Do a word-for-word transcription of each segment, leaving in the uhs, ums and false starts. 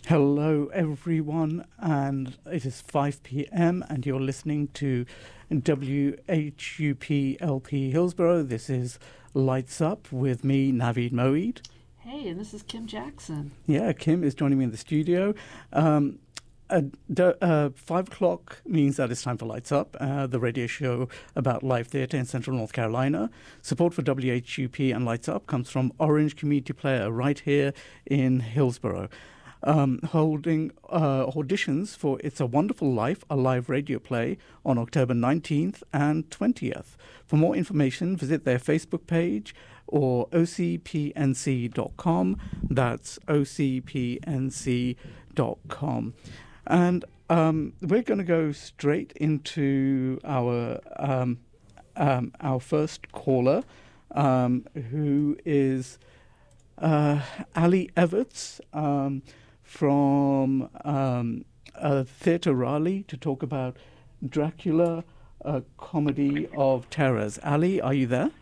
Hello, everyone, and it is five p.m. and you're listening to W H U P L P Hillsborough. This is Lights Up with me, Naveed Moeed. Hey, and this is Kim Jackson. Yeah, Kim is joining me in the studio. Um, uh, d- uh, five o'clock means that it's time for Lights Up, uh, the radio show about live theatre in Central North Carolina. Support for W H U P and Lights Up comes from Orange Community Player right here in Hillsborough. Um, holding uh, auditions for It's a Wonderful Life, a live radio play on October nineteenth and twentieth. For more information, visit their Facebook page or O C P N C dot com. That's O C P N C dot com. And um, we're going to go straight into our um, um, our first caller, um, who is uh, Ali Everts. Um, from um, uh, Theatre Raleigh to talk about Dracula, a comedy of terrors. Ali, are you there?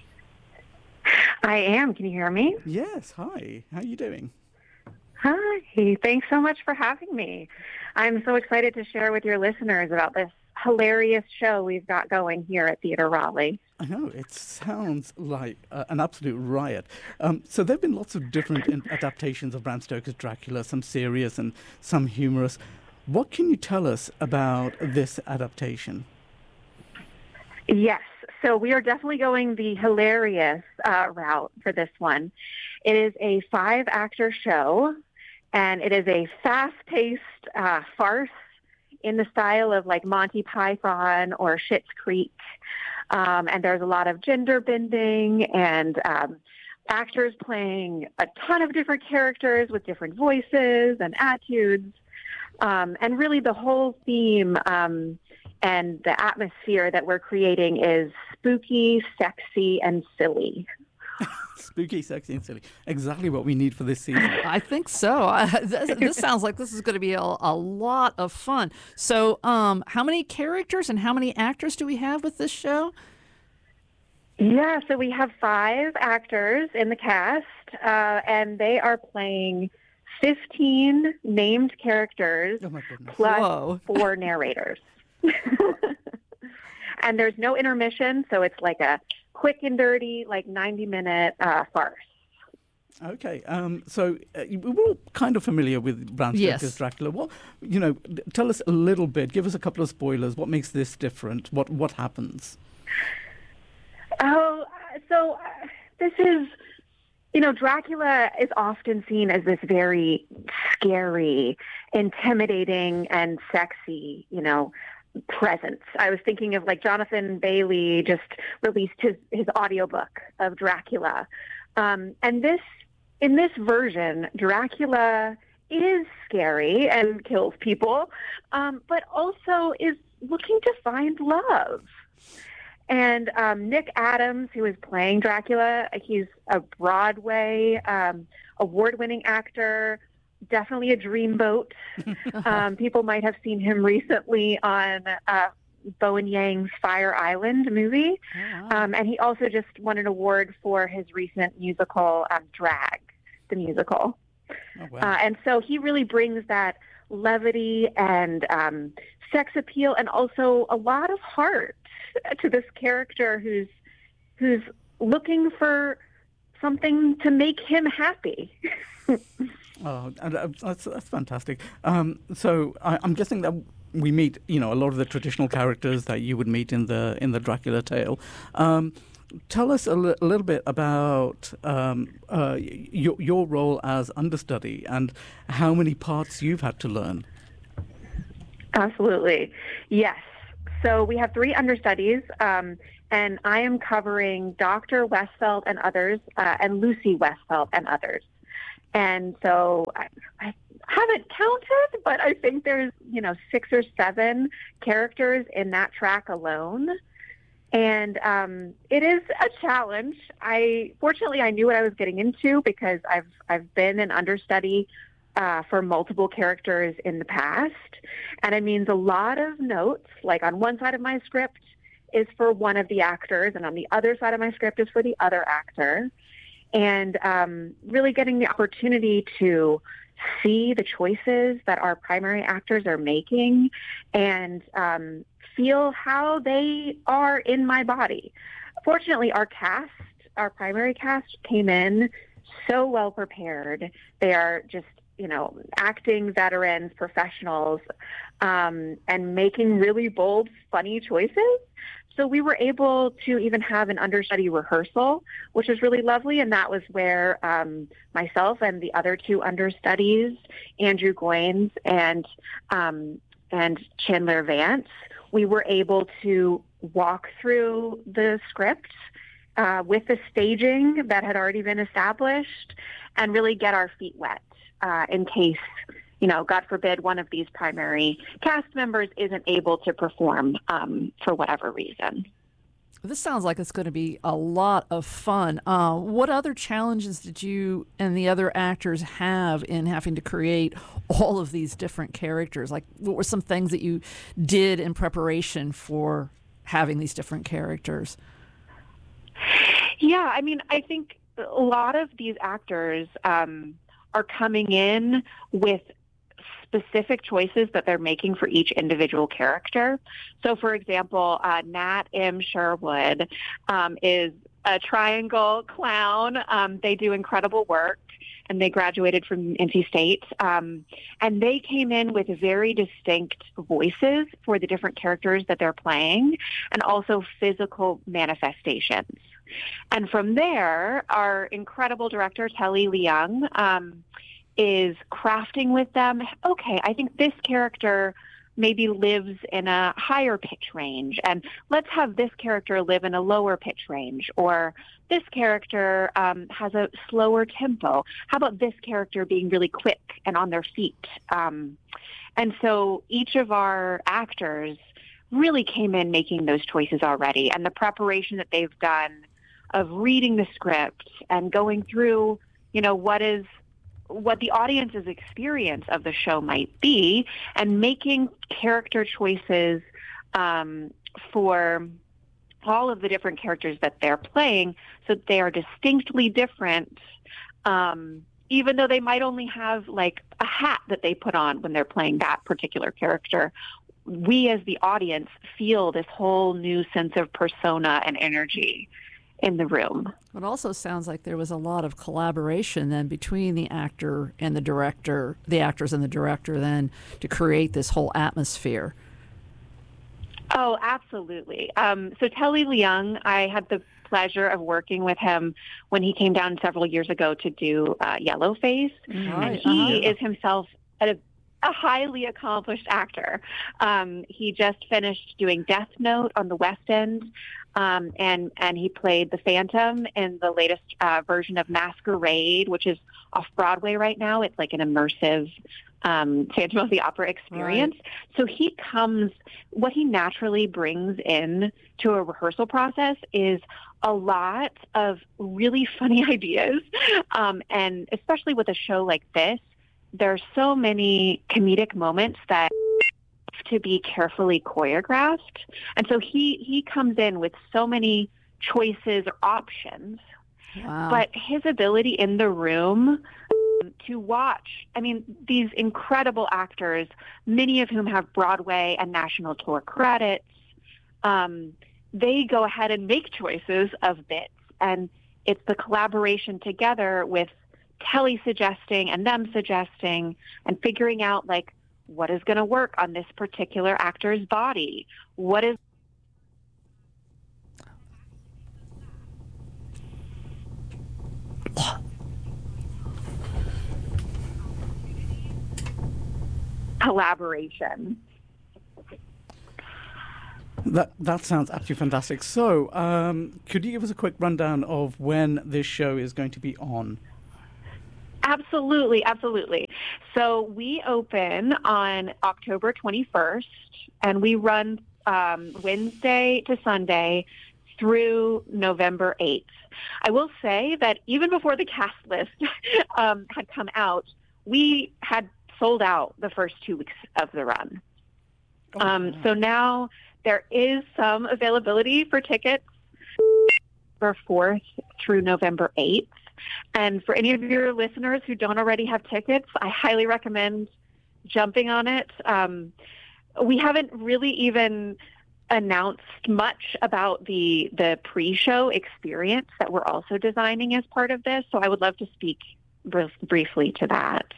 I am. Can you hear me? Yes. Hi. How are you doing? Hi. Thanks so much for having me. I'm so excited to share with your listeners about this hilarious show we've got going here at Theatre Raleigh. I know, it sounds like uh, an absolute riot. Um, so there have been lots of different in- adaptations of Bram Stoker's Dracula, some serious and some humorous. What can you tell us about this adaptation? Yes, so we are definitely going the hilarious uh, route for this one. It is a five-actor show, and it is a fast-paced uh, farce in the style of like Monty Python or Schitt's Creek. Um, and there's a lot of gender bending and um, actors playing a ton of different characters with different voices and attitudes. Um, and really the whole theme um, and the atmosphere that we're creating is spooky, sexy, and silly. Spooky, sexy, and silly. Exactly what we need for this season. I think so. I, this, this sounds like this is going to be a, a lot of fun. So um, how many characters and how many actors do we have with this show? Yeah, so we have five actors in the cast, uh, and they are playing fifteen named characters Oh my goodness. plus Whoa. four narrators. And there's no intermission, so it's like a quick and dirty, like ninety-minute uh, farce. Okay, um, so uh, we're all kind of familiar with Bram Stoker's Yes. Dracula. What, you know, d- tell us a little bit. Give us a couple of spoilers. What makes this different? What what happens? Oh, uh, so uh, this is, you know, Dracula is often seen as this very scary, intimidating, and sexy, you know, presence. I was thinking of like Jonathan Bailey just released his, his audiobook of Dracula. Um, and this, in this version, Dracula is scary and kills people, um, but also is looking to find love. And um, Nick Adams, who is playing Dracula, he's a Broadway um, award-winning actor, definitely a dreamboat. um, people might have seen him recently on uh, Bowen Yang's Fire Island movie. Oh, wow. Um, and he also just won an award for his recent musical, um, Drag, the musical. Oh, wow. Uh, and so he really brings that levity and um, sex appeal and also a lot of heart to this character who's who's looking for something to make him happy. Oh, and, uh, that's that's fantastic. Um, so I, I'm guessing that we meet, you know, a lot of the traditional characters that you would meet in the in the Dracula tale. Um, tell us a, li- a little bit about um, uh, y- your your role as understudy and how many parts you've had to learn. Absolutely. Yes. So we have three understudies, um, and I am covering Doctor Westfeld and others, uh, and Lucy Westfeld and others. And so I, I haven't counted, but I think there's, you know, six or seven characters in that track alone. And um, it is a challenge. I fortunately I knew what I was getting into because I've I've been an understudy uh, for multiple characters in the past, and it means a lot of notes. Like on one side of my script is for one of the actors, and on the other side of my script is for the other actor. And um, really getting the opportunity to see the choices that our primary actors are making and um, feel how they are in my body. Fortunately, our cast, our primary cast, came in so well prepared. They are just, you know, acting veterans, professionals, um, and making really bold, funny choices. So we were able to even have an understudy rehearsal, which was really lovely. And that was where um, myself and the other two understudies, Andrew Goines and um, and Chandler Vance, we were able to walk through the script uh, with the staging that had already been established and really get our feet wet uh, in case, you know, God forbid, one of these primary cast members isn't able to perform um, for whatever reason. This sounds like it's going to be a lot of fun. Uh, what other challenges did you and the other actors have in having to create all of these different characters? Like, what were some things that you did in preparation for having these different characters? Yeah, I mean, I think a lot of these actors um, are coming in with specific choices that they're making for each individual character. So, for example, uh, Nat M. Sherwood um, is a triangle clown. Um, they do incredible work, and they graduated from N C State. Um, and they came in with very distinct voices for the different characters that they're playing, and also physical manifestations. And from there, our incredible director, Telly Leung, um, is crafting with them, okay, I think this character maybe lives in a higher pitch range, and let's have this character live in a lower pitch range, or this character um, has a slower tempo. How about this character being really quick and on their feet? Um, and so each of our actors really came in making those choices already, and the preparation that they've done of reading the script and going through, you know, what is what the audience's experience of the show might be, and making character choices um, for all of the different characters that they're playing, so that they are distinctly different, um, even though they might only have like a hat that they put on when they're playing that particular character. We as the audience feel this whole new sense of persona and energy in the room. It also sounds like there was a lot of collaboration then between the actor and the director, the actors and the director then, to create this whole atmosphere. Oh, absolutely. Um, so Telly Leung, I had the pleasure of working with him when he came down several years ago to do uh, Yellowface. Right. And he Uh-huh. is himself a, a highly accomplished actor. Um, he just finished doing Death Note on the West End. Um, and, and he played the Phantom in the latest uh, version of Masquerade, which is off Broadway right now. It's like an immersive um, Phantom of the Opera experience. Right. So he comes, what he naturally brings in to a rehearsal process is a lot of really funny ideas. Um, and especially with a show like this, there are so many comedic moments that to be carefully choreographed. And so he, he comes in with so many choices or options, Wow. but his ability in the room to watch, I mean, these incredible actors, many of whom have Broadway and national tour credits, um, they go ahead and make choices of bits. And it's the collaboration together with Telly suggesting and them suggesting and figuring out, like, what is going to work on this particular actor's body? What is collaboration? That that sounds absolutely fantastic. So, um, could you give us a quick rundown of when this show is going to be on? Absolutely, absolutely. So we open on October twenty-first, and we run um, Wednesday to Sunday through November eighth. I will say that even before the cast list um, had come out, we had sold out the first two weeks of the run. Oh, um, wow. So now there is some availability for tickets for fourth through November eighth. And for any of your listeners who don't already have tickets, I highly recommend jumping on it. Um, we haven't really even announced much about the the pre-show experience that we're also designing as part of this. So I would love to speak br- briefly to that.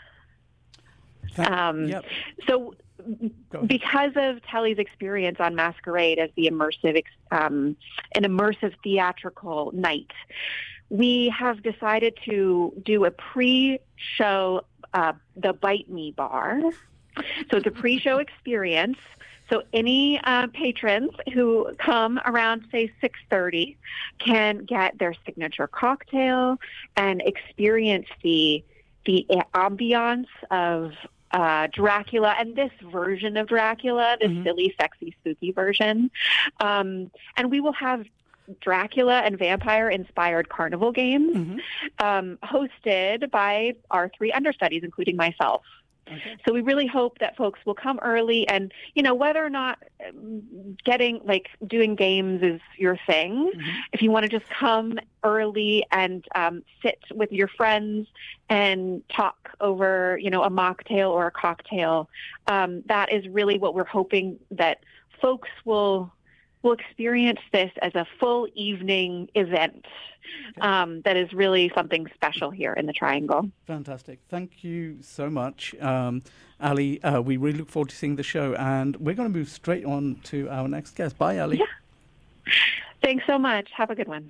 Um, yep. So because of Telly's experience on Masquerade as the immersive, um, an immersive theatrical night, we have decided to do a pre-show, uh, the Bite Me Bar. So it's a pre-show experience. So any uh, patrons who come around, say, six thirty can get their signature cocktail and experience the the ambiance of uh, Dracula and this version of Dracula, this mm-hmm. silly, sexy, spooky version. Um, and we will have Dracula and vampire-inspired carnival games mm-hmm. um, hosted by our three understudies, including myself. Okay. So we really hope that folks will come early, and, you know, whether or not getting, like, doing games is your thing, mm-hmm. if you want to just come early and um, sit with your friends and talk over, you know, a mocktail or a cocktail, um, that is really what we're hoping that folks will will experience this as a full evening event. Okay. Um, that is really something special here in the Triangle. Fantastic. Thank you so much, um, Ali. Uh, we really look forward to seeing the show, and we're going to move straight on to our next guest. Bye, Ali. Yeah. Thanks so much. Have a good one.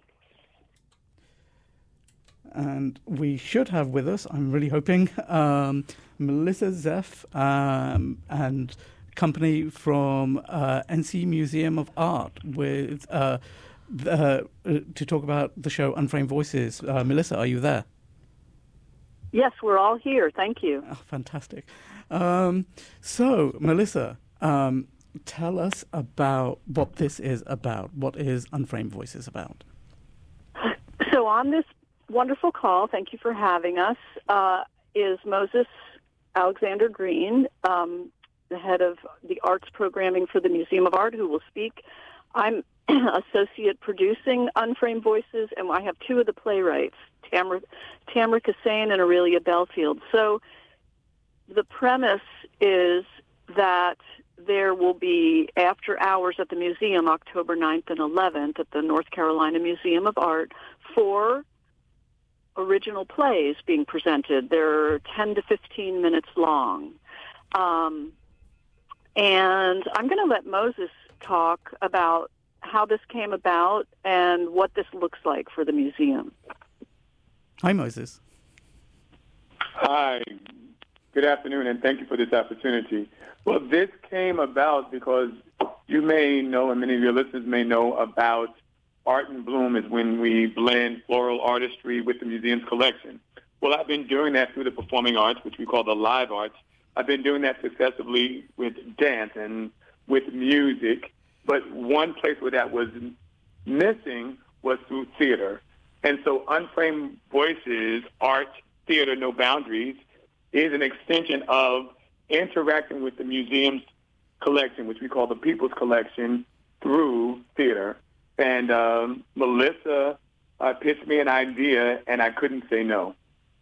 And we should have with us, I'm really hoping, um, Melissa Zeff um, and company from uh, N C Museum of Art with uh, the, uh, to talk about the show Unframed Voices. Uh, Melissa, are you there? Yes, we're all here. Thank you. Oh, fantastic. Um, so, Melissa, um, tell us about what this is about. What is Unframed Voices about? So on this wonderful call, thank you for having us, uh, is Moses Alexander Green, um, the head of the arts programming for the Museum of Art, who will speak. I'm associate producing Unframed Voices, and I have two of the playwrights, Tamara, Tamara Kassain and Aurelia Belfield. So the premise is that there will be after hours at the museum, October ninth and eleventh, at the North Carolina Museum of Art, four original plays being presented. They're ten to fifteen minutes long. Um, And I'm going to let Moses talk about how this came about and what this looks like for the museum. Hi, Moses. Hi. Good afternoon, and thank you for this opportunity. Well, this came about because you may know, and many of your listeners may know, about Art in Bloom is when we blend floral artistry with the museum's collection. Well, I've been doing that through the performing arts, which we call the live arts. I've been doing that successively with dance and with music, but one place where that was missing was through theater. And so Unframed Voices, Art, Theater, No Boundaries, is an extension of interacting with the museum's collection, which we call the People's Collection, through theater. And um, Melissa uh, pitched me an idea, and I couldn't say no.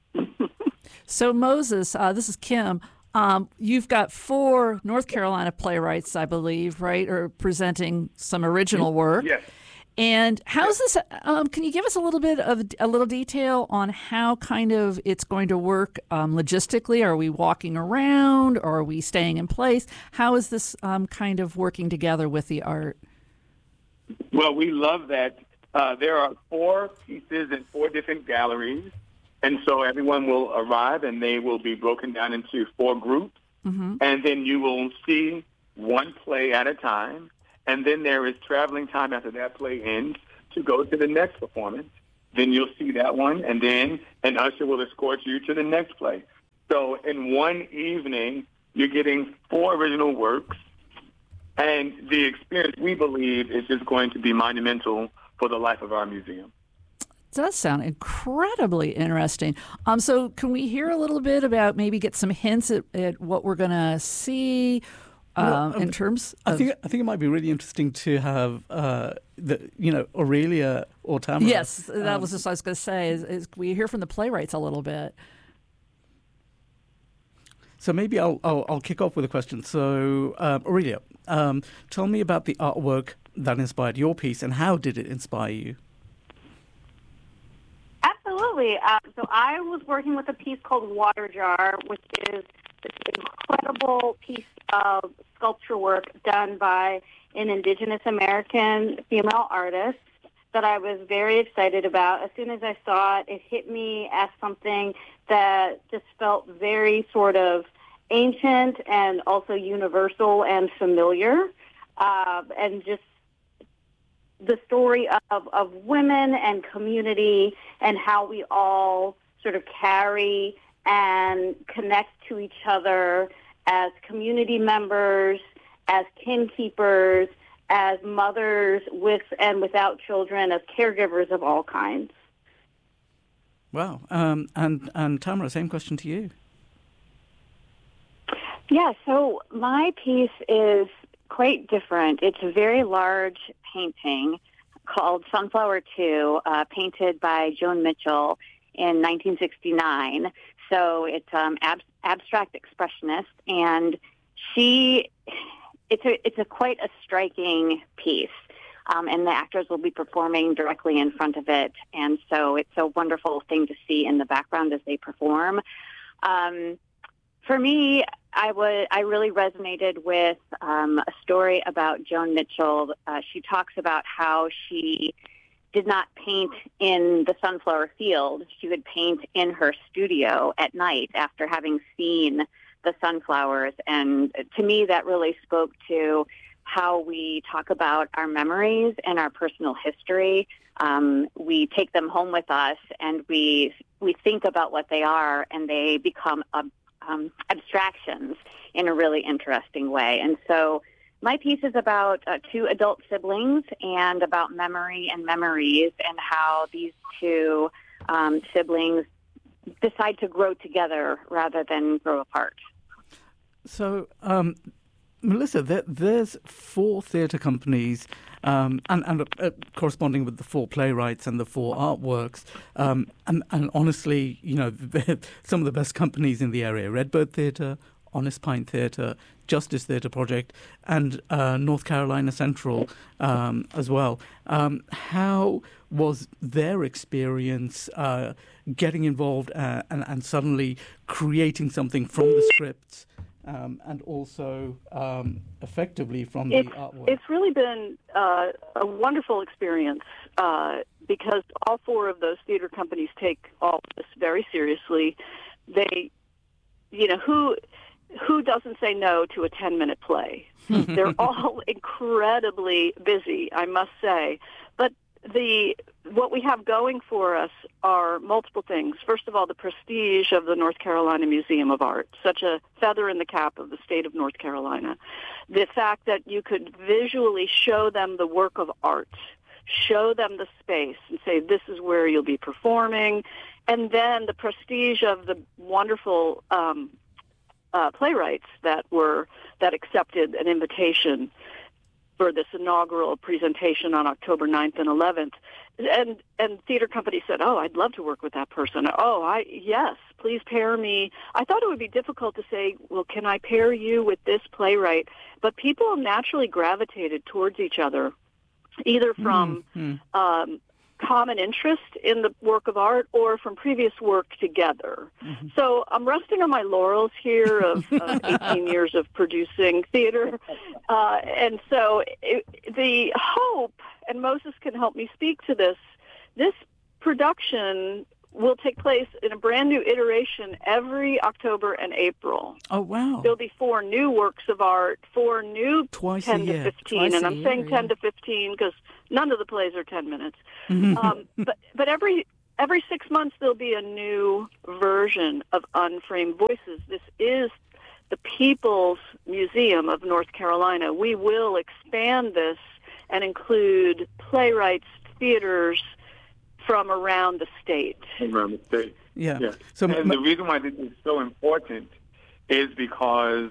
So, Moses, uh, this is Kim. Um, you've got four North Carolina playwrights, I believe, right, or presenting some original work. Yes. And how's this? Um, can you give us a little bit of a little detail on how kind of it's going to work um, logistically? Are we walking around, or are we staying in place? How is this um, kind of working together with the art? Well, we love that. Uh, there are four pieces in four different galleries. And so everyone will arrive, and they will be broken down into four groups. Mm-hmm. And then you will see one play at a time. And then there is traveling time after that play ends to go to the next performance. Then you'll see that one, and then an usher will escort you to the next play. So in one evening, you're getting four original works. And the experience, we believe, is just going to be monumental for the life of our museum. Does sound incredibly interesting. Um, so can we hear a little bit about, maybe get some hints at, at what we're going to see? um, Well, um, in terms I of... think I think it might be really interesting to have uh, the you know Aurelia or Tamara. Yes, that um, was just what I was going to say. Is, is we hear from the playwrights a little bit. So maybe I'll, I'll I'll kick off with a question. So uh, Aurelia, um, tell me about the artwork that inspired your piece, and how did it inspire you? Absolutely. Uh, so I was working with a piece called Water Jar, which is this incredible piece of sculpture work done by an Indigenous American female artist that I was very excited about. As soon as I saw it, it hit me as something that just felt very sort of ancient and also universal and familiar, uh, and just the story of, of women and community and how we all sort of carry and connect to each other as community members, as kin keepers, as mothers with and without children, as caregivers of all kinds. Wow. Um, and, and Tamara, same question to you. Yeah, so my piece is quite different. It's a very large painting called Sunflower two, uh, painted by Joan Mitchell in nineteen sixty-nine. So it's um, ab- abstract expressionist, and she, it's a it's a quite a striking piece. Um, and the actors will be performing directly in front of it, and so it's a wonderful thing to see in the background as they perform. Um, for me, I would I really resonated with um, a story about Joan Mitchell. Uh, she talks about how she did not paint in the sunflower field. She would paint in her studio at night after having seen the sunflowers, and to me, that really spoke to how we talk about our memories and our personal history. Um, we take them home with us, and we we think about what they are, and they become uh, um, abstractions in a really interesting way. And so my piece is about uh, two adult siblings and about memory and memories and how these two um, siblings decide to grow together rather than grow apart. So, um, Melissa, there, there's four theatre companies, um, and, and uh, corresponding with the four playwrights and the four artworks, um, and, and honestly, you know, some of the best companies in the area: Redbird Theatre, Honest Pine Theatre, Justice Theatre Project, and uh, North Carolina Central um, as well. Um, how was their experience uh, getting involved uh, and, and suddenly creating something from the scripts? Um, and also um, effectively from the it's, artwork. It's really been uh, a wonderful experience uh, because all four of those theater companies take all of this very seriously. They, you know, who who doesn't say no to a ten-minute play? They're all incredibly busy, I must say. But the what we have going for us are multiple things. First of all, the prestige of the North Carolina Museum of Art, such a feather in the cap of the state of North Carolina. The fact that you could visually show them the work of art, show them the space and say, this is where you'll be performing. And then the prestige of the wonderful um, uh, playwrights that were that accepted an invitation for this inaugural presentation on October ninth and eleventh. And and theater companies said, oh, I'd love to work with that person. Oh, I yes, please pair me. I thought it would be difficult to say, well, can I pair you with this playwright? But people naturally gravitated towards each other, either from mm-hmm. um, common interest in the work of art or from previous work together. Mm-hmm. So I'm resting on my laurels here of uh, eighteen years of producing theater. Uh, and so it, the hope, and Moses can help me speak to this, this production will take place in a brand new iteration every October and April. Oh, wow. There'll be four new works of art, four new Twice ten a year. to fifteen, Twice and I'm year, saying yeah. ten to fifteen because none of the plays are ten minutes. um, but but every every six months there'll be a new version of Unframed Voices. This is the People's Museum of North Carolina. We will expand this and include playwrights, theaters from around the state. Around the state. Yeah. yeah. So and my, the reason why this is so important is because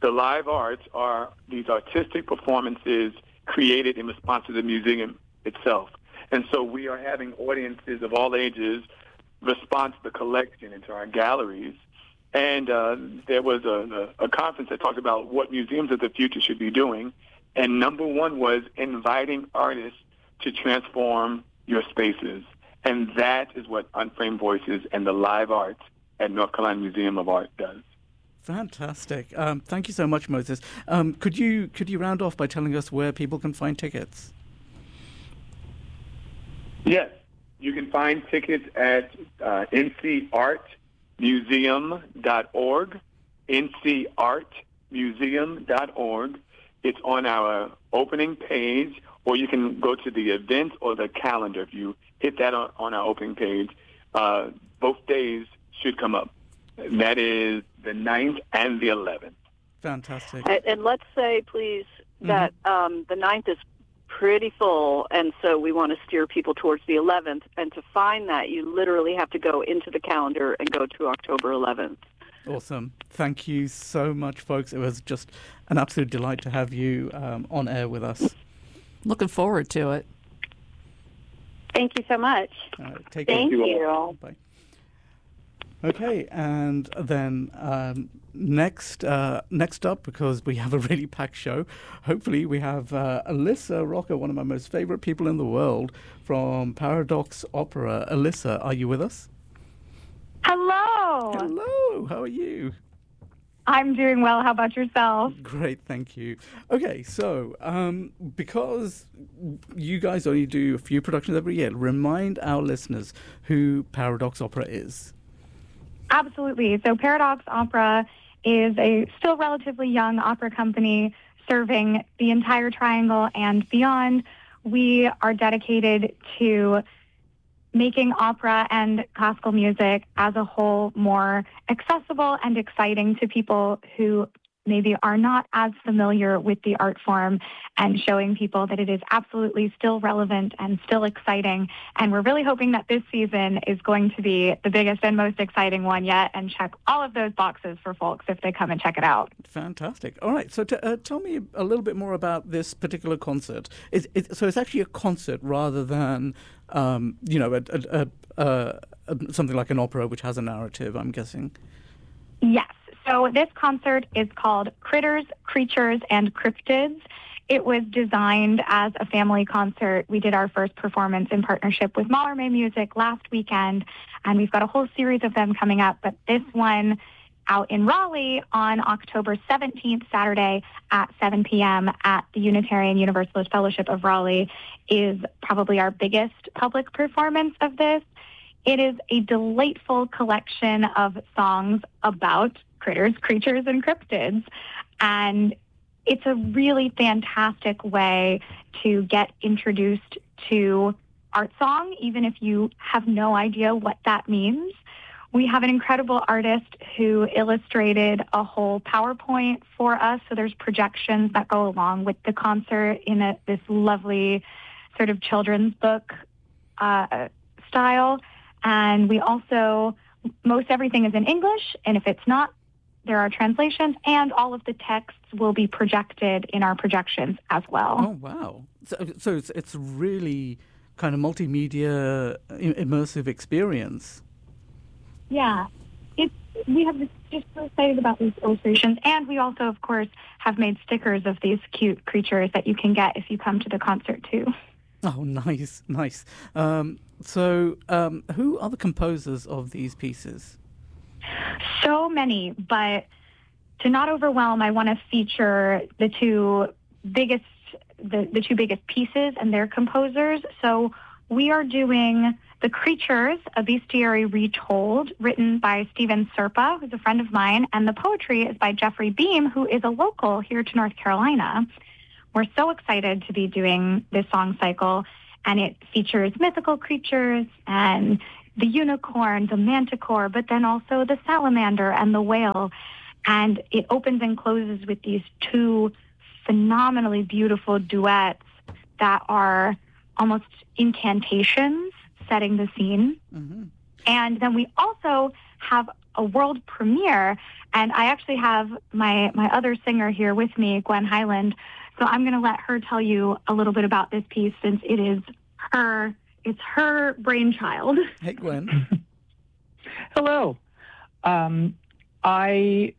The live arts are these artistic performances created in response to the museum itself. And so we are having audiences of all ages respond to the collection into our galleries. And uh, there was a, a, a conference that talked about what museums of the future should be doing. And number one was inviting artists to transform your spaces. And that is what Unframed Voices and the live arts at North Carolina Museum of Art does. Fantastic. Um, thank you so much, Moses. Um, could you could you round off by telling us where people can find tickets? Yes. You can find tickets at uh, N C art museum dot org, N C art museum dot org. It's on our opening page, or you can go to the event or the calendar. If you hit that on, on our opening page, uh, both days should come up. That is the ninth and the eleventh. Fantastic. And, and let's say, please, that mm-hmm. um, the ninth is pretty full, and so we want to steer people towards the eleventh. And to find that, you literally have to go into the calendar and go to October eleventh. Awesome. Thank you so much, folks. It was just an absolute delight to have you um, on air with us. Looking forward to it. Thank you so much. Uh, take Thank care. you. Bye. Okay, and then um, next uh, next up, because we have a really packed show, hopefully we have uh, Alyssa Rocker, one of my most favorite people in the world, from Paradox Opera. Alyssa, are you with us? Hello. Hello, how are you? I'm doing well. How about yourself? Great, thank you. Okay, so um, because you guys only do a few productions every year, remind our listeners who Paradox Opera is. Absolutely. So Paradox Opera is a still relatively young opera company serving the entire Triangle and beyond. We are dedicated to making opera and classical music as a whole more accessible and exciting to people who maybe are not as familiar with the art form, and showing people that it is absolutely still relevant and still exciting. And we're really hoping that this season is going to be the biggest and most exciting one yet, and check all of those boxes for folks if they come and check it out. Fantastic. All right. So t- uh, tell me a little bit more about this particular concert. It, it, so it's actually a concert rather than, um, you know, a, a, a, a, something like an opera which has a narrative, I'm guessing. Yes. So this concert is called Critters, Creatures, and Cryptids. It was designed as a family concert. We did our first performance in partnership with Mallarmé Music last weekend, and we've got a whole series of them coming up. But this one out in Raleigh on October seventeenth, Saturday at seven p.m. at the Unitarian Universalist Fellowship of Raleigh is probably our biggest public performance of this. It is a delightful collection of songs about critters, creatures, and cryptids. And it's a really fantastic way to get introduced to art song, even if you have no idea what that means. We have an incredible artist who illustrated a whole PowerPoint for us. So there's projections that go along with the concert in a, this lovely sort of children's book uh, style. And we also, most everything is in English. And if it's not, there are translations, and all of the texts will be projected in our projections as well. Oh, wow. So, so it's, it's really kind of multimedia immersive experience. Yeah. It's, we have this, just so excited about these illustrations. And we also, of course, have made stickers of these cute creatures that you can get if you come to the concert, too. Oh, nice, nice. Um, so um, who are the composers of these pieces? So many, but to not overwhelm, I want to feature the two biggest, the, the two biggest pieces and their composers. So we are doing The Creatures, a bestiary retold, written by Stephen Serpa, who's a friend of mine, and the poetry is by Jeffrey Beam, who is a local here to North Carolina. We're so excited to be doing this song cycle, and it features mythical creatures and the unicorn, the manticore, but then also the salamander and the whale. And it opens and closes with these two phenomenally beautiful duets that are almost incantations setting the scene. Mm-hmm. And then we also have a world premiere. And I actually have my, my other singer here with me, Gwen Highland. So I'm going to let her tell you a little bit about this piece since it is her, it's her brainchild. Hey, Gwen. Hello. Um, I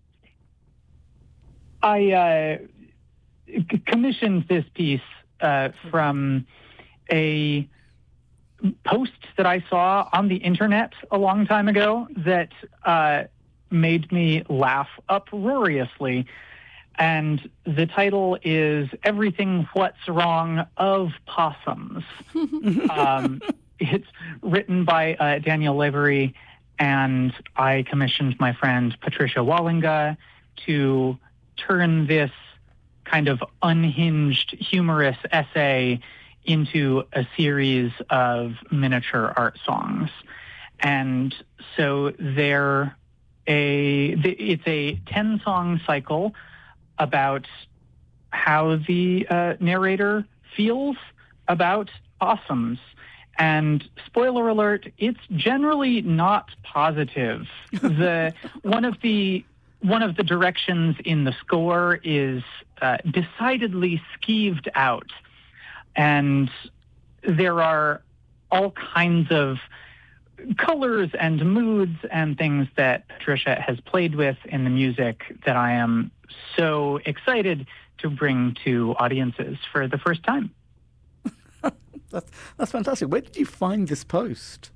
I uh, c- commissioned this piece uh, from a post that I saw on the internet a long time ago that uh, made me laugh uproariously. And the title is Everything What's Wrong of Possums. um, it's written by uh, Daniel Lavery, and I commissioned my friend Patricia Wallinga to turn this kind of unhinged, humorous essay into a series of miniature art songs. And so they're a, it's a ten-song cycle about how the uh, narrator feels about possums. And spoiler alert, it's generally not positive. The one of the one of the directions in the score is uh, decidedly skeeved out, and there are all kinds of colors and moods and things that Patricia has played with in the music that I am so excited to bring to audiences for the first time. That's, that's fantastic. Where did you find this post?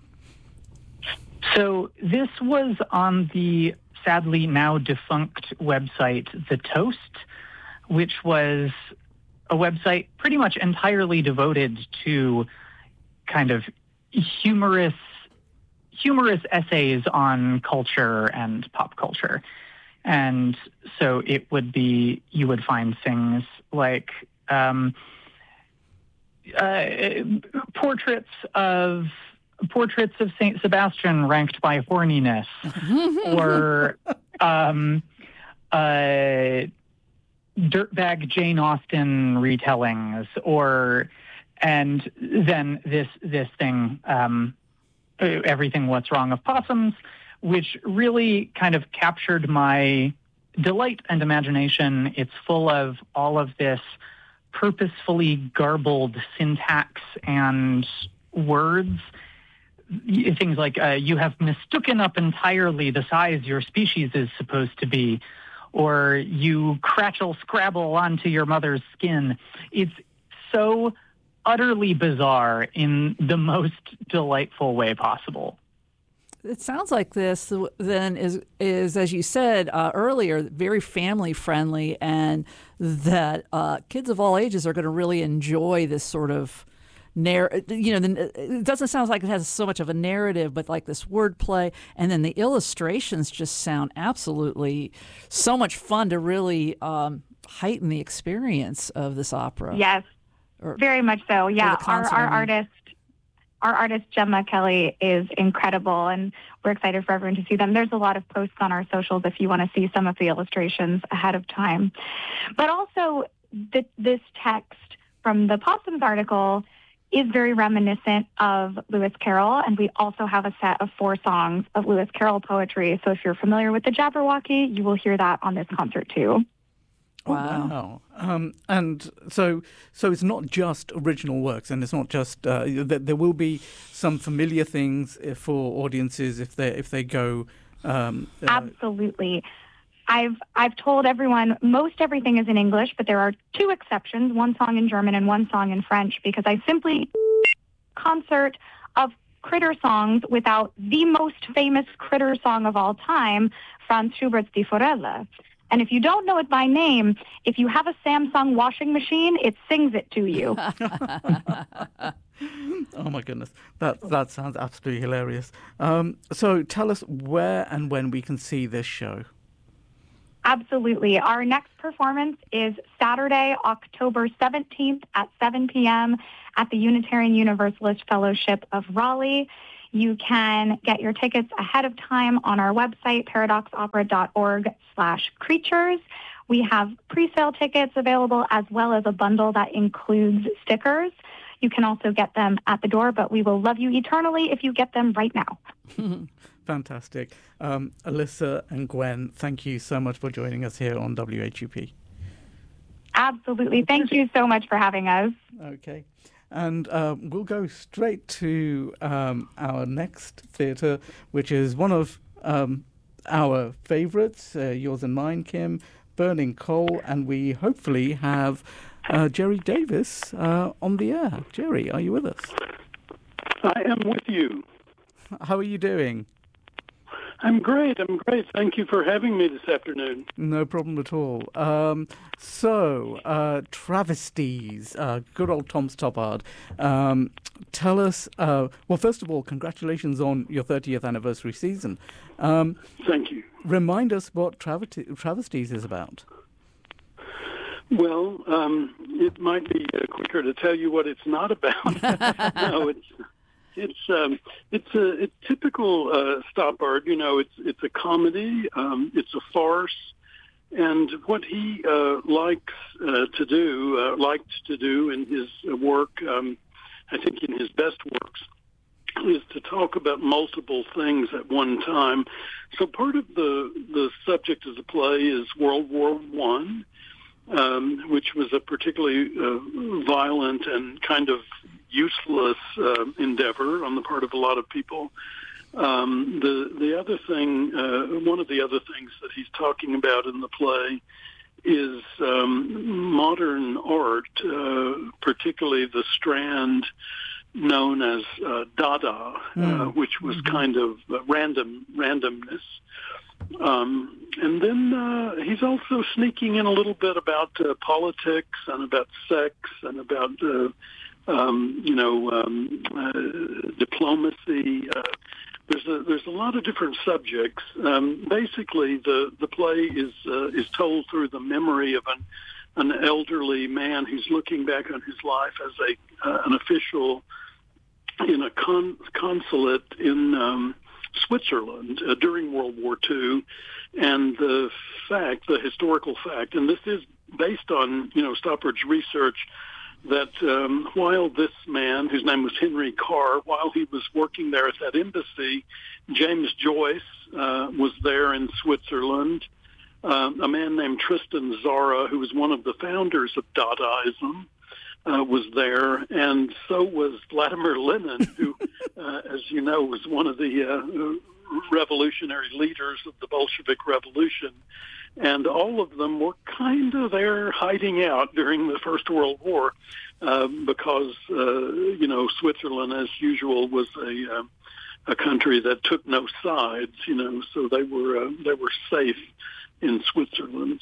So this was on the sadly now defunct website, The Toast, which was a website pretty much entirely devoted to kind of humorous humorous essays on culture and pop culture. And so it would be, you would find things like um, uh, portraits of portraits of Saint Sebastian ranked by horniness, or um, uh, dirtbag Jane Austen retellings, or and then this this thing, um, Everything What's Wrong of Possums, which really kind of captured my delight and imagination. It's full of all of this purposefully garbled syntax and words. Things like, uh, you have mistooken up entirely the size your species is supposed to be, or you cratchel scrabble onto your mother's skin. It's so utterly bizarre in the most delightful way possible. It sounds like this then is, is as you said uh, earlier, very family friendly, and that uh, kids of all ages are going to really enjoy this sort of narr- you know, the, it doesn't sound like it has so much of a narrative, but like this wordplay, and then the illustrations just sound absolutely so much fun to really um, heighten the experience of this opera. Yes, or, very much so. Yeah, our, our artist, our artist Gemma Kelly is incredible, and we're excited for everyone to see them. There's a lot of posts on our socials if you want to see some of the illustrations ahead of time. But also, th- this text from the Possums article is very reminiscent of Lewis Carroll, and we also have a set of four songs of Lewis Carroll poetry. So if you're familiar with the Jabberwocky, you will hear that on this concert too. Wow. wow. Um, and so so it's not just original works, and it's not just, uh, that there will be some familiar things for audiences if they if they go. Um, uh, Absolutely. I've I've told everyone most everything is in English, but there are two exceptions, one song in German and one song in French, because I simply concert of Critter songs without the most famous Critter song of all time, Franz Schubert's Die Forelle. And if you don't know it by name, if you have a Samsung washing machine, it sings it to you. Oh, my goodness. That that sounds absolutely hilarious. Um, so tell us where and when we can see this show. Absolutely. Our next performance is Saturday, October seventeenth at seven p.m. at the Unitarian Universalist Fellowship of Raleigh. You can get your tickets ahead of time on our website, paradoxopera.org slash creatures. We have pre-sale tickets available as well as a bundle that includes stickers. You can also get them at the door, but we will love you eternally if you get them right now. Fantastic. Um, Alyssa and Gwen, thank you so much for joining us here on W H U P. Absolutely. Thank you so much for having us. Okay. And uh, we'll go straight to um, our next theatre, which is one of um, our favorites, uh, yours and mine, Kim, Burning Coal, and we hopefully have uh, Jerry Davis uh, on the air. Jerry, are you with us? I am with you. How are you doing? I'm great. I'm great. Thank you for having me this afternoon. No problem at all. Um, so, uh, travesties, uh, good old Tom Stoppard. Um, tell us, uh, well, first of all, congratulations on your thirtieth anniversary season. Um, Thank you. Remind us what travesty, travesties is about. Well, um, it might be uh, quicker to tell you what it's not about. No, it's it's um, it's a it's typical uh, Stoppard. You know, it's it's a comedy. Um, it's a farce. And what he uh, likes uh, to do, uh, liked to do in his work, um, I think in his best works, is to talk about multiple things at one time. So part of the the subject of the play is World War One, um, which was a particularly uh, violent and kind of useless uh, endeavor on the part of a lot of people. Um, the the other thing, uh, one of the other things that he's talking about in the play is um, modern art, uh, particularly the strand known as uh, Dada, mm. uh, which was mm-hmm. kind of uh, random randomness. Um, and then uh, he's also sneaking in a little bit about uh, politics and about sex and about, uh, um, you know, um, uh, diplomacy. Uh, there's a there's a lot of different subjects. Um, basically, the the play is uh, is told through the memory of an an elderly man who's looking back on his life as a uh, an official in a con- consulate in um, Switzerland uh, during World War Two, and the fact, the historical fact, and this is based on, you know, Stoppard's research, that um, while this man, whose name was Henry Carr, while he was working there at that embassy, James Joyce uh, was there in Switzerland. Uh, a man named Tristan Tzara, who was one of the founders of Dadaism, Uh, was there, and so was Vladimir Lenin, who, uh, as you know, was one of the uh, revolutionary leaders of the Bolshevik Revolution. And all of them were kind of there hiding out during the First World War uh, because, uh, you know, Switzerland, as usual, was a uh, a country that took no sides, you know, so they were uh, they were safe in Switzerland.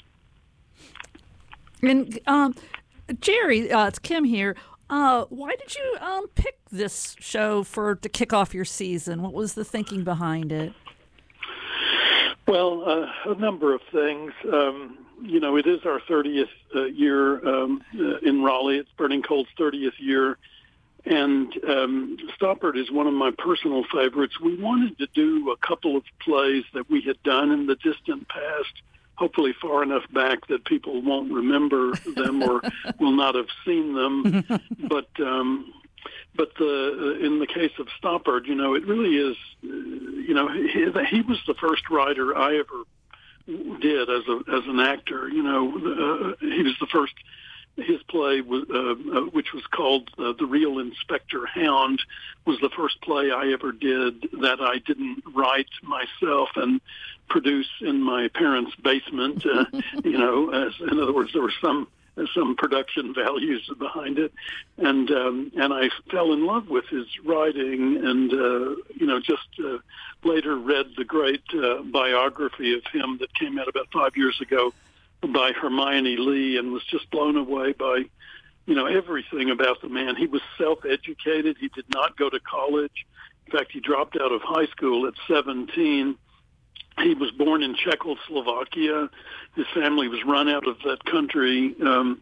And um Jerry, uh, it's Kim here. Uh, why did you um, pick this show for to kick off your season? What was the thinking behind it? Well, uh, a number of things. Um, you know, it is our thirtieth uh, year um, uh, in Raleigh. It's Burning Coal's thirtieth year. And um, Stoppard is one of my personal favorites. We wanted to do a couple of plays that we had done in the distant past, hopefully far enough back that people won't remember them or will not have seen them. But um, but the uh, in the case of Stoppard, you know, it really is, uh, you know, he, he was the first writer I ever did as a as an actor. You know, uh, he was the first. His play, was, uh, uh, which was called uh, The Real Inspector Hound, was the first play I ever did that I didn't write myself and produce in my parents' basement. Uh, you know, as, in other words, there were some some production values behind it, and um, and I fell in love with his writing, and uh, you know, just uh, later read the great uh, biography of him that came out about five years ago by Hermione Lee, and was just blown away by, you know, everything about the man. He was self-educated. He did not go to college. In fact, he dropped out of high school at seventeen. He was born in Czechoslovakia. His family was run out of that country. Um,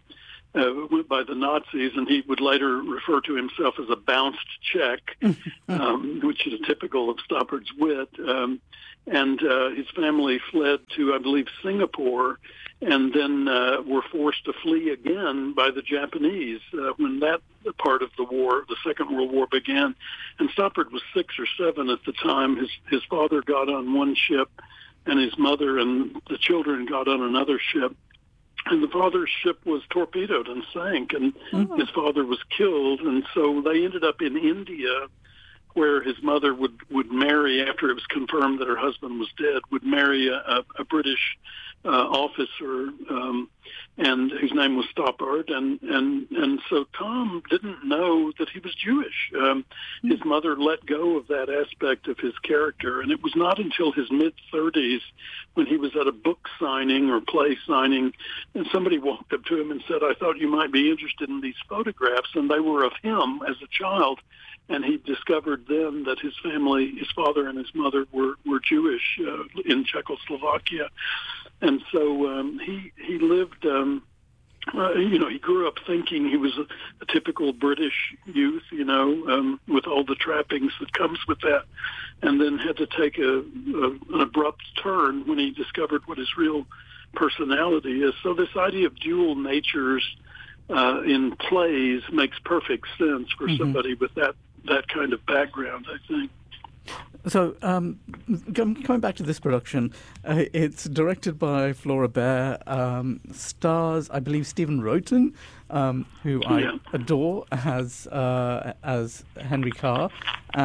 uh, went by the Nazis, and he would later refer to himself as a bounced check, um, which is typical of Stoppard's wit. Um, and uh, his family fled to, I believe, Singapore, and then uh, were forced to flee again by the Japanese uh, when that part of the war, the Second World War, began. And Stoppard was six or seven at the time. His his father got on one ship, and his mother and the children got on another ship. And the father's ship was torpedoed and sank, and mm-hmm. his father was killed. And so they ended up in India, where his mother would, would marry, after it was confirmed that her husband was dead, would marry a, a, a British uh, officer, um, and whose name was Stoppard. And, and, and so Tom didn't know that he was Jewish. Um, his mother let go of that aspect of his character, and it was not until his mid-thirties when he was at a book signing or play signing, and somebody walked up to him and said, "I thought you might be interested in these photographs," and they were of him as a child. And he discovered then that his family, his father and his mother, were, were Jewish uh, in Czechoslovakia. And so um, he he lived, um, uh, you know, he grew up thinking he was a, a typical British youth, you know, um, with all the trappings that comes with that, and then had to take a, a an abrupt turn when he discovered what his real personality is. So this idea of dual natures uh, in plays makes perfect sense for mm-hmm. somebody with that that kind of background, I think. So, um, coming back to this production, uh, it's directed by Flora Bear, um, stars, I believe, Stephen Roten, um, who yeah. I adore as uh, as Henry Carr,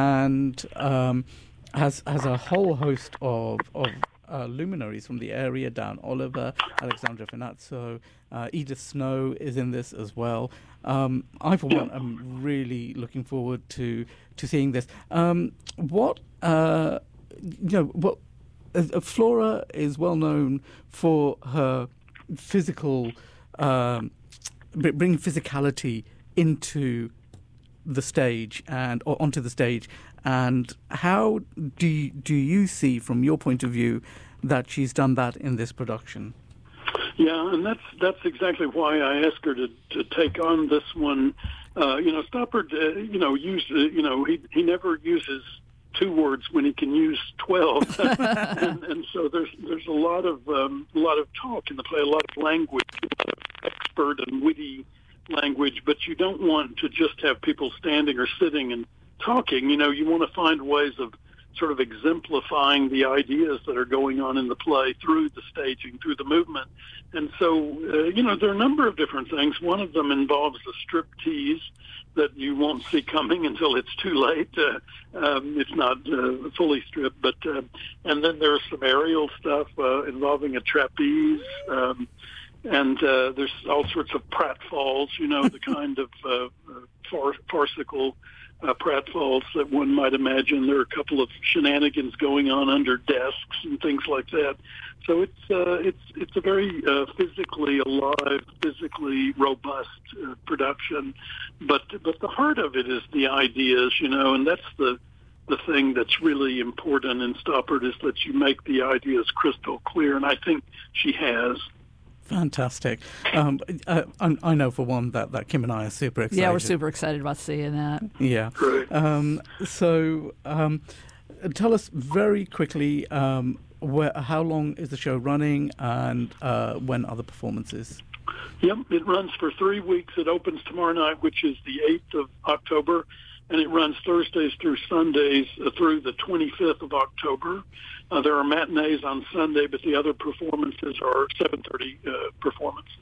and um, has has a whole host of of uh, luminaries from the area. Dan Oliver, Alexandra Finazzo, uh, Edith Snow is in this as well. Um, I, for one, am really looking forward to to seeing this. Um, what uh, you know, what uh, Flora is well known for her physical, um, bringing physicality into the stage and or onto the stage. And how do you, do you see, from your point of view, that she's done that in this production? Yeah, and that's that's exactly why I asked her to, to take on this one. Uh, you know, Stoppard, uh, you know, use uh, you know, he he never uses two words when he can use twelve, and, and so there's there's a lot of um, a lot of talk in the play, a lot of language, a lot of expert and witty language. But you don't want to just have people standing or sitting and talking. You know, you want to find ways of sort of exemplifying the ideas that are going on in the play through the staging, through the movement. And so, uh, you know, there are a number of different things. One of them involves a striptease that you won't see coming until it's too late. Uh, um, it's not uh, fully stripped, but uh, and then there's some aerial stuff uh, involving a trapeze, um, and uh, there's all sorts of pratfalls, you know, the kind of uh, far- farcical Uh, pratfalls that one might imagine. There are a couple of shenanigans going on under desks and things like that. So it's uh, it's it's a very uh, physically alive, physically robust uh, production. But but the heart of it is the ideas, you know, and that's the the thing that's really important in Stoppard, is that you make the ideas crystal clear, and I think she has. Fantastic. Um, uh, I, I know for one that, that Kim and I are super excited. Yeah, we're super excited about seeing that. Yeah. Um, so um, tell us very quickly, um, where, how long is the show running, and uh, when are the performances? Yep, it runs for three weeks. It opens tomorrow night, which is the eighth of October, and it runs Thursdays through Sundays uh, through the twenty-fifth of October. Uh, there are matinees on Sunday, but the other performances are seven thirty uh, performances.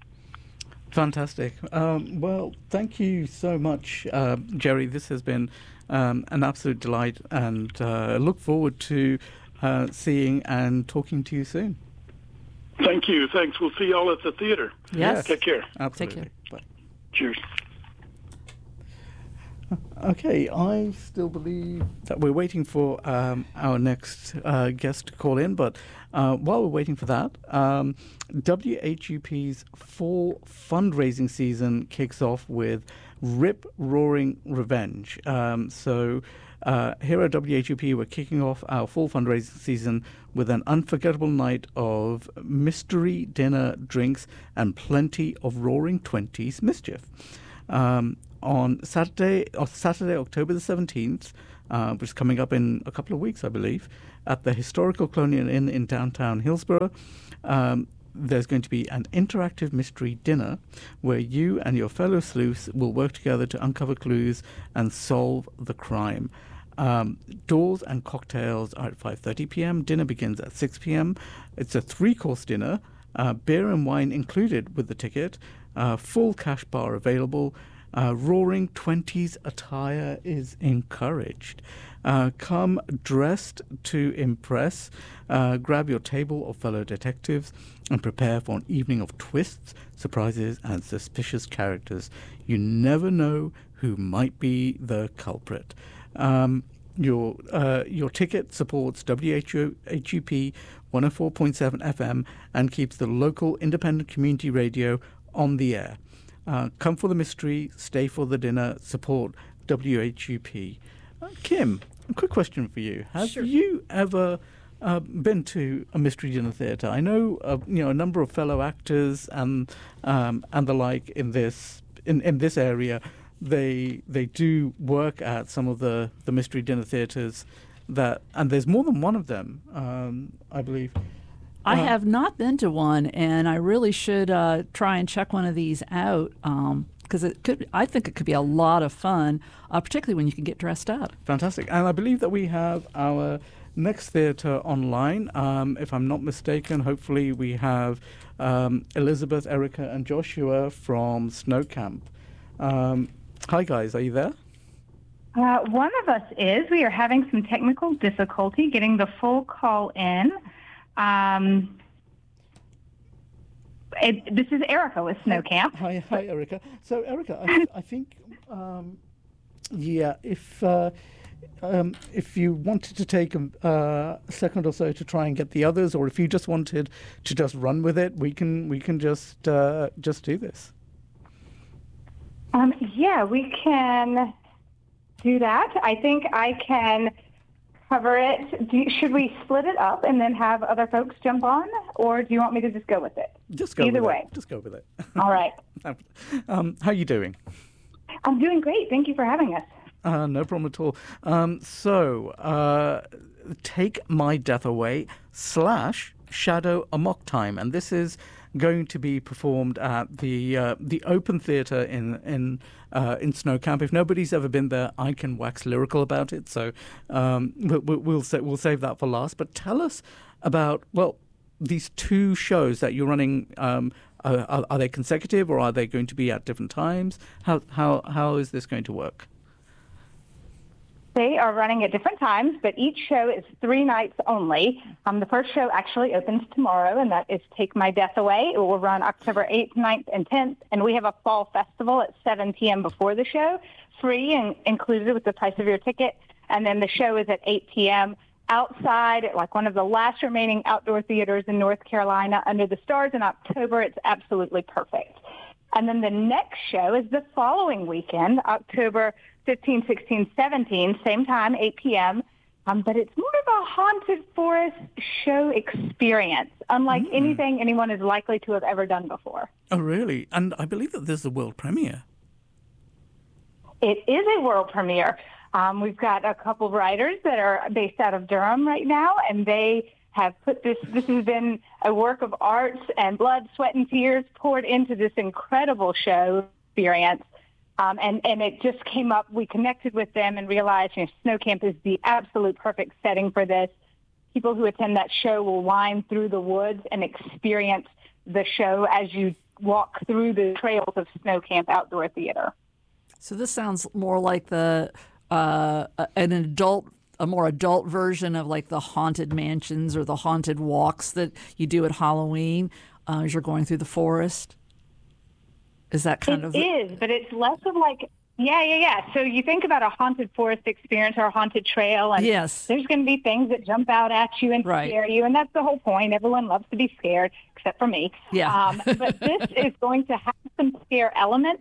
Fantastic. Um, well, thank you so much, uh, Jerry. This has been um, an absolute delight, and uh, look forward to uh, seeing and talking to you soon. Thank you. Thanks. We'll see you all at the theater. Yes. Take care. Absolutely. Take care. Bye. Cheers. Okay, I still believe that we're waiting for um, our next uh, guest to call in, but uh, while we're waiting for that, um, W H U P's fall fundraising season kicks off with Rip Roaring Revenge. Um, so Uh, here at W H U P, we're kicking off our fall fundraising season with an unforgettable night of mystery dinner, drinks, and plenty of Roaring Twenties mischief. Um, on Saturday, or Saturday, October the seventeenth, uh, which is coming up in a couple of weeks, I believe, at the Historical Colonial Inn in downtown Hillsborough, um, there's going to be an interactive mystery dinner where you and your fellow sleuths will work together to uncover clues and solve the crime. Um, doors and cocktails are at five thirty p.m. Dinner begins at six p.m. It's a three-course dinner, uh, beer and wine included with the ticket, uh, full cash bar available. Uh, Roaring Twenties attire is encouraged. Uh, come dressed to impress. Uh, grab your table of fellow detectives and prepare for an evening of twists, surprises, and suspicious characters. You never know who might be the culprit. Um, your uh, your ticket supports W H U P one oh four point seven F M and keeps the local independent community radio on the air. Uh, come for the mystery, stay for the dinner, support W H U P. Uh, Kim, a quick question for you. Have Sure. you ever uh, been to a mystery dinner theatre? I know uh, you know a number of fellow actors and um, and the like in this in, in this area. They they do work at some of the, the mystery dinner theatres that, and there's more than one of them, um, I believe. I Uh, have not been to one, and I really should uh, try and check one of these out because it could. I think it could be a lot of fun, uh, particularly when you can get dressed up. Fantastic. And I believe that we have our next theatre online. Um, if I'm not mistaken, hopefully we have um, Elizabeth, Erica, and Joshua from Snow Camp. Um, hi, guys. Are you there? Uh, one of us is. We are having some technical difficulty getting the full call in. Um, it, this is Erica with Snow Camp. Hi, hi, Erica. So, Erica, I, I think, um, yeah, if uh, um, if you wanted to take a, uh, a second or so to try and get the others, or if you just wanted to just run with it, we can we can just uh, just do this. Um, yeah, we can do that. I think I can cover it. Do, should we split it up and then have other folks jump on, or do you want me to just go with it? Just go Either with way. it. Just go with it. All right. um, how are you doing? I'm doing great. Thank you for having us. Uh, no problem at all. Um, so, uh, Take My Death Away slash Shadow Amok Time, and this is going to be performed at the uh, the Open Theatre in in uh, in Snow Camp. If nobody's ever been there, I can wax lyrical about it. So um, we'll we'll, sa- we'll save that for last. But tell us about well these two shows that you're running. Um, are, are, are they consecutive, or are they going to be at different times? How how how is this going to work? They are running at different times, but each show is three nights only. Um, the first show actually opens tomorrow, and that is Take My Death Away. It will run October eighth, ninth, and tenth, and we have a fall festival at seven p.m. before the show, free and included with the price of your ticket. And then the show is at eight p.m. outside at like one of the last remaining outdoor theaters in North Carolina under the stars in October. It's absolutely perfect. And then the next show is the following weekend, October fifteenth, sixteenth, seventeenth, same time, eight p.m., um, but it's more of a haunted forest show experience, unlike mm. anything anyone is likely to have ever done before. Oh, really? And I believe that there's a world premiere. It is a world premiere. Um, we've got a couple writers that are based out of Durham right now, and they have put this, this has been a work of art and blood, sweat, and tears poured into this incredible show experience. Um, and, and it just came up. We connected with them and realized, you know, Snow Camp is the absolute perfect setting for this. People who attend that show will wind through the woods and experience the show as you walk through the trails of Snow Camp Outdoor Theater. So this sounds more like the uh, an adult, a more adult version of like the haunted mansions or the haunted walks that you do at Halloween uh, as you're going through the forest. Is that kind it of... It is, but it's less of like, yeah, yeah, yeah. So you think about a haunted forest experience or a haunted trail, and yes. there's going to be things that jump out at you and right. scare you, and that's the whole point. Everyone loves to be scared, except for me. Yeah. um, but this is going to have some scare elements,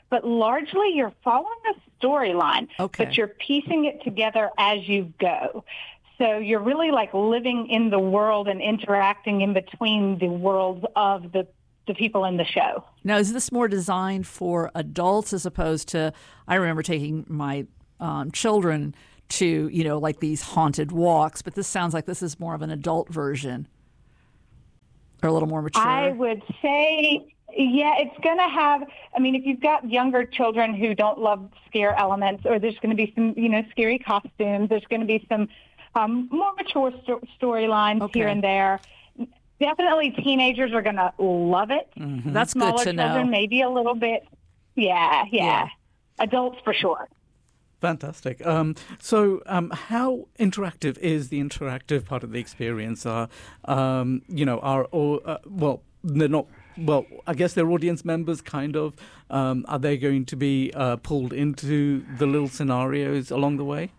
but largely you're following a storyline, Okay. but you're piecing it together as you go. So you're really like living in the world and interacting in between the worlds of the, the people in the show. Now, is this more designed for adults as opposed to, I remember taking my um, children to, you know, like these haunted walks, but this sounds like this is more of an adult version or a little more mature. I would say, yeah, it's going to have, I mean, if you've got younger children who don't love scare elements, or there's going to be some, you know, scary costumes, there's going to be some um, more mature sto- storylines Okay. here and there. Definitely teenagers are going to love it. Mm-hmm. That's Smaller good to children, know. maybe a little bit. Yeah, yeah, Yeah. Adults for sure. Fantastic. Um, so, um, how interactive is the interactive part of the experience? Uh, um, you know, are all, uh, well, they're not. Well, I guess they're audience members, kind of. Um, are they going to be uh, pulled into the little scenarios along the way?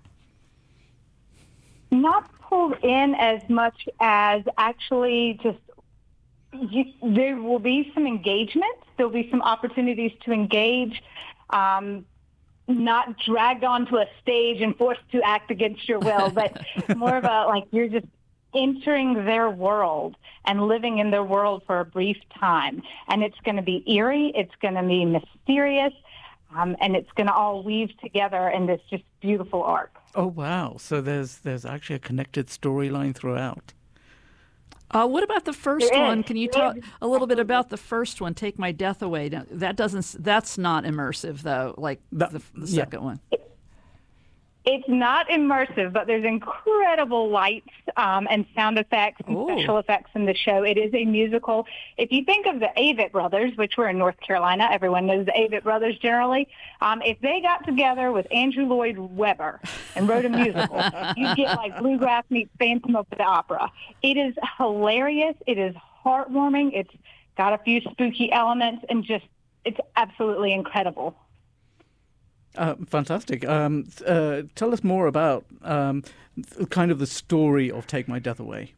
Not pulled in as much as actually just you, there will be some engagement. There'll be some opportunities to engage, um, not dragged onto a stage and forced to act against your will, but more of a like you're just entering their world and living in their world for a brief time. And it's going to be eerie. It's going to be mysterious. Um, and it's going to all weave together in this just beautiful arc. Oh wow! So there's there's actually a connected storyline throughout. Uh, what about the first There one? is. Can you There talk is. a little bit about the first one, Take My Death Away? Now, that doesn't. That's not immersive though, like That- the, the yeah. second one. It's not immersive, but there's incredible lights um, and sound effects and Ooh. special effects in the show. It is a musical. If you think of the Avett Brothers, which were in North Carolina, everyone knows the Avett Brothers generally. Um, if they got together with Andrew Lloyd Webber and wrote a musical, you get like Bluegrass meets Phantom of the Opera. It is hilarious. It is heartwarming. It's got a few spooky elements, and just it's absolutely incredible. Uh, fantastic. Um, uh, tell us more about um, th- kind of the story of Take My Death Away.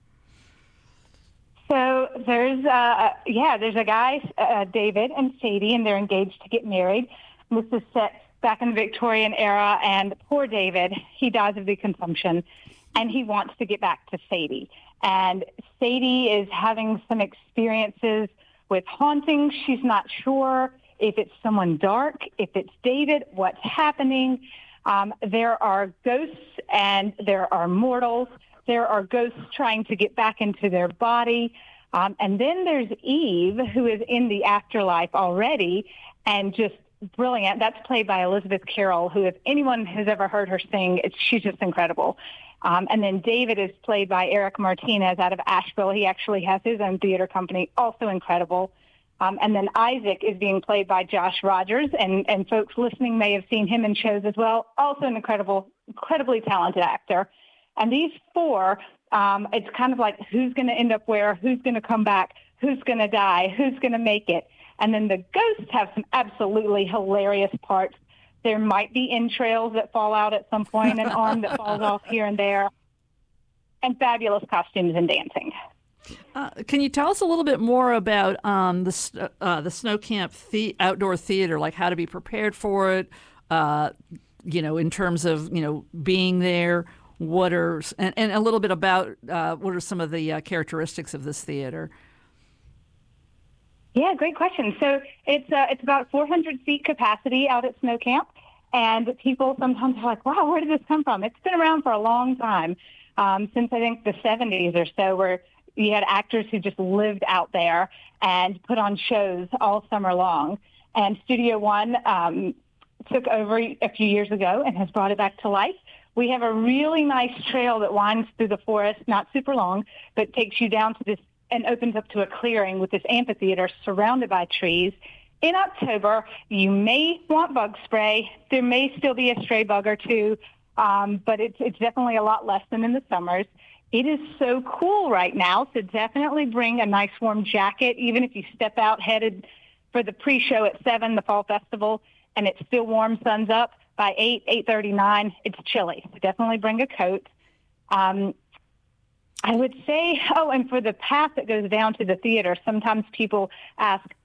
So there's, uh, yeah, there's a guy, uh, David and Sadie, and they're engaged to get married. This is set back in the Victorian era, and poor David, he dies of deconsumption, and he wants to get back to Sadie. And Sadie is having some experiences with hauntings. She's not sure if it's someone dark, if it's David, what's happening. Um, there are ghosts and there are mortals. There are ghosts trying to get back into their body. Um, and then there's Eve, who is in the afterlife already and just brilliant. That's played by Elizabeth Carroll, who, if anyone has ever heard her sing, it's, she's just incredible. Um, and then David is played by Eric Martinez out of Asheville. He actually has his own theater company, also incredible. Um, and then Isaac is being played by Josh Rogers, and, and folks listening may have seen him in shows as well. Also an incredible, incredibly talented actor. And these four, um, it's kind of like who's going to end up where, who's going to come back, who's going to die, who's going to make it. And then the ghosts have some absolutely hilarious parts. There might be entrails that fall out at some point, an arm that falls off here and there, and fabulous costumes and dancing. Uh, can you tell us a little bit more about um, the s- uh, the Snow Camp the- outdoor theater, like how to be prepared for it? Uh, you know, in terms of you know being there, what are and, and a little bit about uh, what are some of the uh, characteristics of this theater? Yeah, great question. So it's uh, it's about four hundred seat capacity out at Snow Camp, and people sometimes are like, "Wow, where did this come from?" It's been around for a long time, um, since I think the seventies or so, where you had actors who just lived out there and put on shows all summer long. And Studio One um, took over a few years ago and has brought it back to life. We have a really nice trail that winds through the forest, not super long, but takes you down to this and opens up to a clearing with this amphitheater surrounded by trees. In October, you may want bug spray. There may still be a stray bug or two, um, but it's, it's definitely a lot less than in the summers. It is so cool right now, so definitely bring a nice warm jacket, even if you step out headed for the pre-show at seven, the Fall Festival, and it's still warm, sun's up. By eight, eight thirty, nine, it's chilly. So definitely bring a coat. Um, I would say, oh, and for the path that goes down to the theater, sometimes people ask,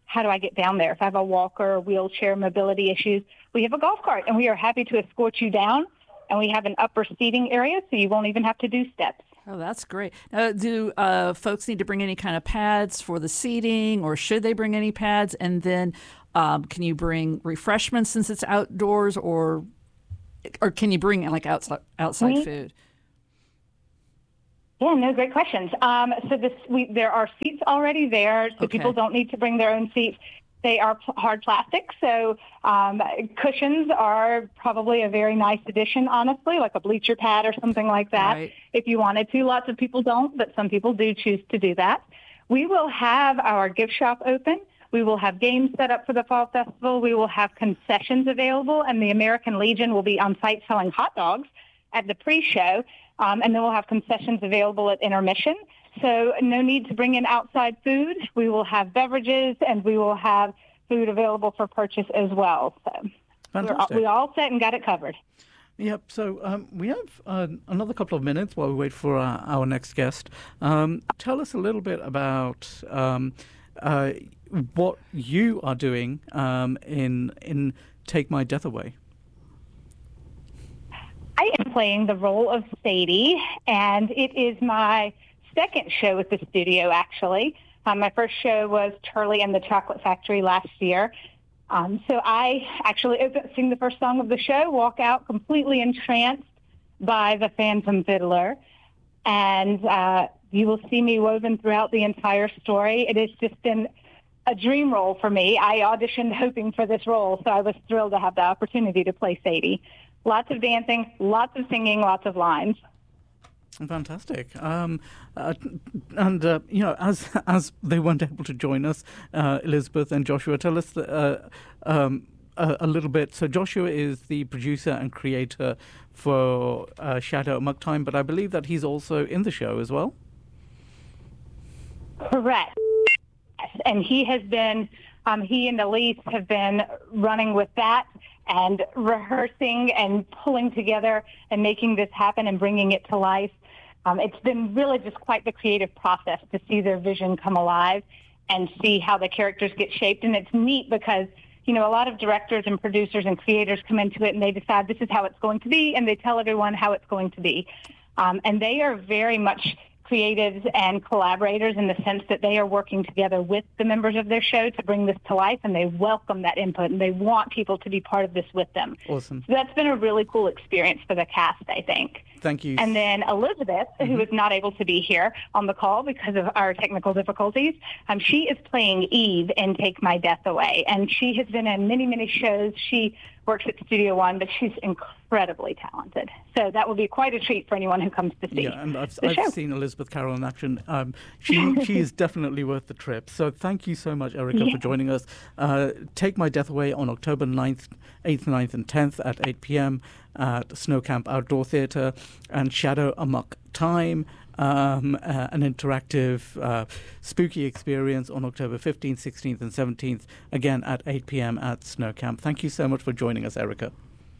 how do I get down there? If I have a walker or wheelchair mobility issues, we have a golf cart, and we are happy to escort you down. And we have an upper seating area, so you won't even have to do steps. Oh, that's great. Now, do uh, folks need to bring any kind of pads for the seating, or should they bring any pads? And then um, can you bring refreshments since it's outdoors, or or can you bring like outside outside we, food? Yeah, no, great questions. Um, so this, we, there are seats already there, so Okay. people don't need to bring their own seats. They are p- hard plastic, so um, cushions are probably a very nice addition, honestly, like a bleacher pad or something like that. Right. If you wanted to, lots of people don't, but some people do choose to do that. We will have our gift shop open. We will have games set up for the Fall Festival. We will have concessions available, and the American Legion will be on site selling hot dogs at the pre-show, um, and then we'll have concessions available at intermission. So no need to bring in outside food. We will have beverages, and we will have food available for purchase as well. So we're all, we all set and got it covered. Yep. So um, we have uh, another couple of minutes while we wait for our, our next guest. Um, tell us a little bit about um, uh, what you are doing um, in in Take My Death Away. I am playing the role of Sadie, and it is my second show at the studio, actually. Um, my first show was Charlie and the Chocolate Factory last year. Um, so I actually open, sing the first song of the show, walk out completely entranced by the Phantom Fiddler, and uh, you will see me woven throughout the entire story. It has just been a dream role for me. I auditioned hoping for this role, so I was thrilled to have the opportunity to play Sadie. Lots of dancing, lots of singing, lots of lines. Fantastic. Um, uh, and, uh, you know, as as they weren't able to join us, uh, Elizabeth and Joshua, tell us uh, um, a, a little bit. So Joshua is the producer and creator for uh, Shadow Amok Time, but I believe that he's also in the show as well. Correct. Yes. And he has been, um, he and Elise have been running with that and rehearsing and pulling together and making this happen and bringing it to life. Um, it's been really just quite the creative process to see their vision come alive and see how the characters get shaped. And it's neat because, you know, a lot of directors and producers and creators come into it and they decide this is how it's going to be, and they tell everyone how it's going to be. Um, and they are very much creatives and collaborators in the sense that they are working together with the members of their show to bring this to life, and they welcome that input, and they want people to be part of this with them. Awesome. So that's been a really cool experience for the cast, I think. Thank you. And then Elizabeth, mm-hmm. who is not able to be here on the call because of our technical difficulties, um, she is playing Eve in Take My Death Away, and she has been in many, many shows. She works at Studio One, but she's incredibly talented. So that will be quite a treat for anyone who comes to see. Yeah, and I've, the I've show. seen Elizabeth Carroll in action. Um, she she is definitely worth the trip. So thank you so much, Erica, Yeah. for joining us. Uh, Take My Death Away on October ninth, eighth, ninth, and tenth at eight p.m. at Snow Camp Outdoor Theatre, and Shadow Amok Time, um, uh, an interactive uh, spooky experience on October fifteenth, sixteenth, and seventeenth, again at eight p.m. at Snow Camp. Thank you so much for joining us, Erica.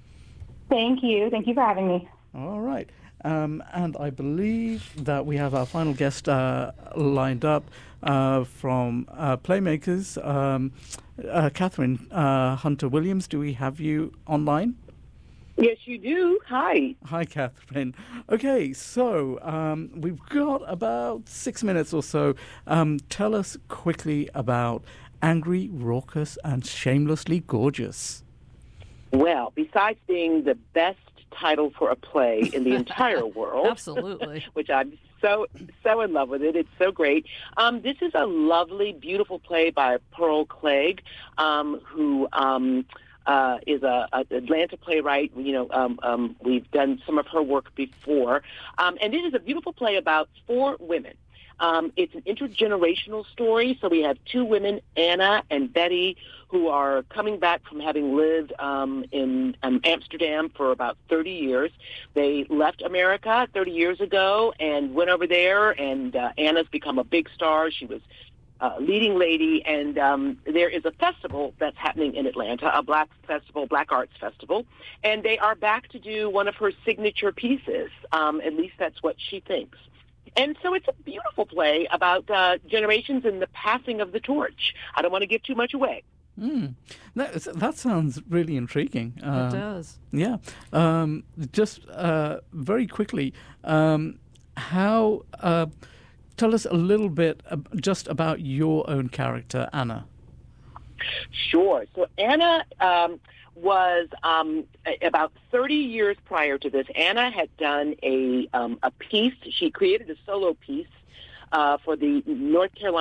Thank you. Thank you for having me. All right. Um, and I believe that we have our final guest uh, lined up uh, from uh, Playmakers. Um, uh, Catherine uh, Hunter-Williams, do we have you online? Yes, you do. Hi. Hi, Catherine. Okay, so um, we've got about six minutes or so. Um, tell us quickly about Angry, Raucous, and Shamelessly Gorgeous. Well, besides being the best title for a play in the entire world, Absolutely. which I'm so so in love with it, it's so great. Um, this is a lovely, beautiful play by Pearl Clegg, um, who um, uh, is a, a Atlanta playwright. You know, um, um, we've done some of her work before, um, and it is a beautiful play about four women. Um, it's an intergenerational story, so we have two women, Anna and Betty, who are coming back from having lived um, in um, Amsterdam for about thirty years. They left America thirty years ago and went over there, and uh, Anna's become a big star. She was a leading lady, and um, there is a festival that's happening in Atlanta, a black festival, Black Arts Festival, and they are back to do one of her signature pieces. Um, at least that's what she thinks. And so it's a beautiful play about uh, generations and the passing of the torch. I don't want to give too much away. Mm. That, that sounds really intriguing. It Uh, does. Yeah. Um, just uh, very quickly, um, how? Uh, tell us a little bit ab- just about your own character, Anna. Sure. So Anna um, was um, a- about thirty years prior to this. Anna had done a um, a piece. She created a solo piece uh, for the North Carolina